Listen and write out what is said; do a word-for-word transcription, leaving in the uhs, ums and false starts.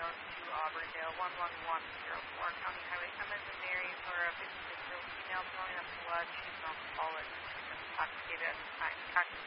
North to Auburndale, one one one zero four, County Highway M as in Mary, for a fifty-six-year-old female throwing up blood. She's alcoholic, intoxicated at the time.